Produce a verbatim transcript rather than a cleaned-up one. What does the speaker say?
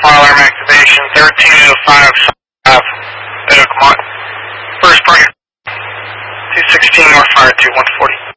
fire alarm activation, thirteen oh five, five, Oakmont. First party, two sixteen North Fire, two one forty.